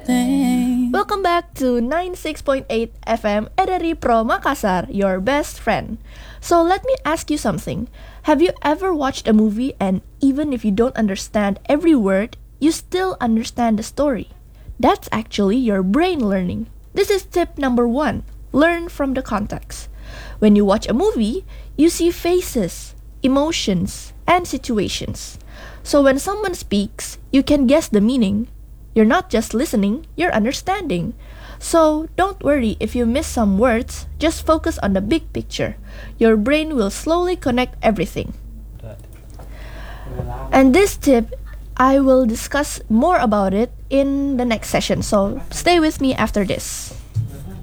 thing. Welcome back to 96.8 FM Ederi Pro Makassar, your best friend. So let me ask you something. Have you ever watched a movie and even if you don't understand every word, you still understand the story? That's actually your brain learning. This is tip number 1. Learn from the context. When you watch a movie, you see faces, emotions, and situations. So when someone speaks, you can guess the meaning. You're not just listening, you're understanding. So don't worry if you miss some words, just focus on the big picture. Your brain will slowly connect everything. And this tip, I will discuss more about it in the next session, so stay with me after this.